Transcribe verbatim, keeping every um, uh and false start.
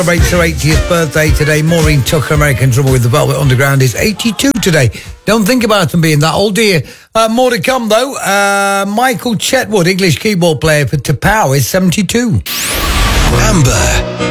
Celebrates her eightieth birthday today. Maureen Tucker, American drummer with the Velvet Underground, is eighty-two today. Don't think about them being that old, do you? Uh, more to come, though. Uh, Michael Chetwood, English keyboard player for Tapao, is seventy-two. Amber.